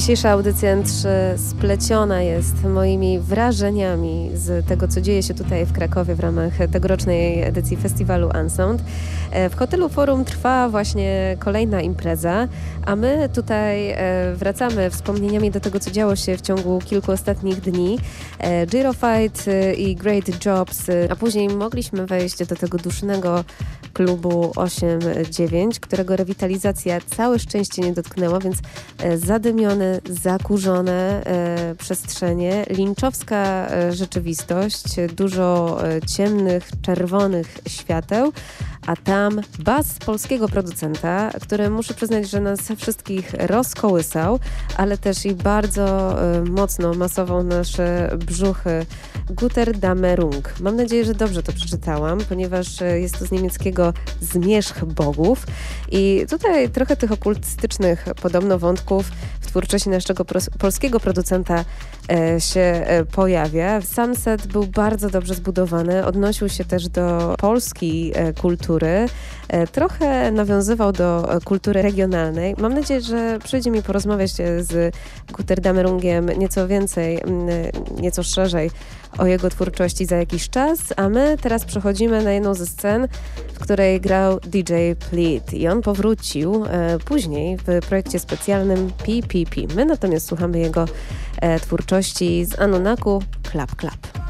Dzisiejsza audycja N3 spleciona jest moimi wrażeniami z tego, co dzieje się tutaj w Krakowie w ramach tegorocznej edycji festiwalu Unsound. W hotelu Forum trwa właśnie kolejna impreza, a my tutaj wracamy wspomnieniami do tego, co działo się w ciągu kilku ostatnich dni. Giro Fight i Great Jobs, a później mogliśmy wejść do tego dusznego klubu 8-9, którego rewitalizacja całe szczęście nie dotknęła, więc zadymione, zakurzone przestrzenie, linczowska rzeczywistość, dużo ciemnych, czerwonych świateł, a tam bas polskiego producenta, który muszę przyznać, że nas wszystkich rozkołysał, ale też i bardzo mocno masował nasze brzuchy. Guter Dämmerung. Mam nadzieję, że dobrze to przeczytałam, ponieważ jest to z niemieckiego Zmierzch Bogów i tutaj trochę tych okultystycznych podobno wątków w twórczości naszego polskiego producenta się pojawia. Sam set był bardzo dobrze zbudowany, odnosił się też do polskiej kultury, trochę nawiązywał do kultury regionalnej. Mam nadzieję, że przyjdzie mi porozmawiać z Guter Dämmerungiem nieco więcej, nieco szerzej o jego twórczości za jakiś czas, a my teraz przechodzimy na jedną ze scen, w której grał DJ Pleat i on powrócił później w projekcie specjalnym PPP. My natomiast słuchamy jego twórczości z Anunnaku Clap Clap.